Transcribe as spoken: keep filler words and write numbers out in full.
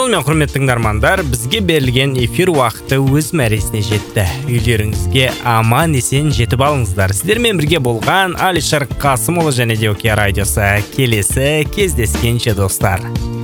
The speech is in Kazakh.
Сонымен құрметті тыңдармандар, бізге берілген эфир уақыты өз мәресіне жетті. Үйлеріңізге аман есен жетіп алыңыздар. Сіздермен бірге болған Алишер Қасымұлы және де Океан радиосы. Келесі кездескенше достар.